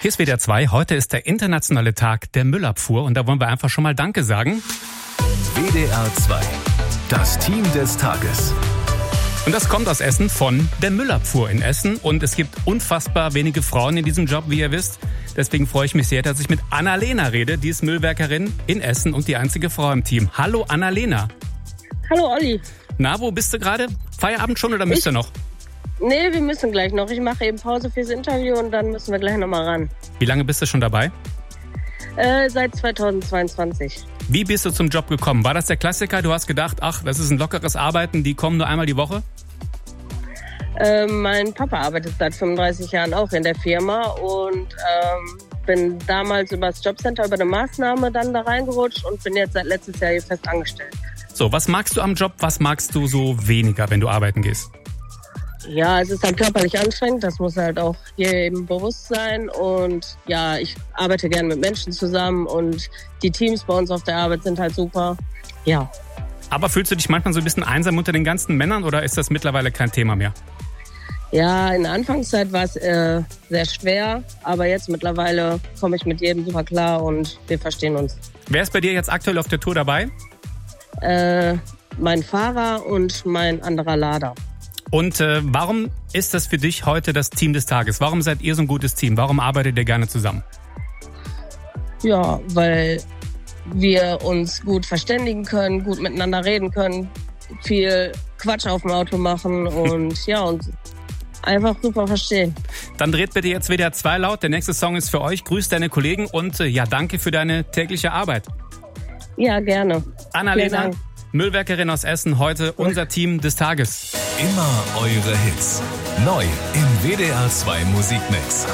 Hier ist WDR 2. Heute ist der internationale Tag der Müllabfuhr und da wollen wir einfach schon mal Danke sagen. WDR 2. Das Team des Tages. Und das kommt aus Essen von der Müllabfuhr in Essen. Und es gibt unfassbar wenige Frauen in diesem Job, wie ihr wisst. Deswegen freue ich mich sehr, dass ich mit Annalena rede. Die ist Müllwerkerin in Essen und die einzige Frau im Team. Hallo Annalena. Hallo Olli. Na, wo bist du gerade? Feierabend schon oder müsst ihr noch? Nee, wir müssen gleich noch. Ich mache eben Pause fürs Interview und dann müssen wir gleich nochmal ran. Wie lange bist du schon dabei? Seit 2022. Wie bist du zum Job gekommen? War das der Klassiker? Du hast gedacht, ach, das ist ein lockeres Arbeiten, die kommen nur einmal die Woche? Mein Papa arbeitet seit 35 Jahren auch in der Firma und bin damals über das Jobcenter, über eine Maßnahme dann da reingerutscht und bin jetzt seit letztes Jahr hier fest angestellt. So, was magst du am Job? Was magst du so weniger, wenn du arbeiten gehst? Ja, es ist halt körperlich anstrengend, das muss halt auch jedem bewusst sein. Und ja, ich arbeite gerne mit Menschen zusammen und die Teams bei uns auf der Arbeit sind halt super. Ja. Aber fühlst du dich manchmal so ein bisschen einsam unter den ganzen Männern oder ist das mittlerweile kein Thema mehr? Ja, in der Anfangszeit war es sehr schwer, aber jetzt mittlerweile komme ich mit jedem super klar und wir verstehen uns. Wer ist bei dir jetzt aktuell auf der Tour dabei? Mein Fahrer und mein anderer Lader. Und warum ist das für dich heute das Team des Tages? Warum seid ihr so ein gutes Team? Warum arbeitet ihr gerne zusammen? Ja, weil wir uns gut verständigen können, gut miteinander reden können, viel Quatsch auf dem Auto machen und ja, und einfach super verstehen. Dann dreht bitte jetzt WDR 2 laut. Der nächste Song ist für euch. Grüß deine Kollegen und ja, danke für deine tägliche Arbeit. Ja, gerne. Annalena, Müllwerkerin aus Essen, heute unser Team des Tages. Immer eure Hits. Neu im WDR 2 Musikmix.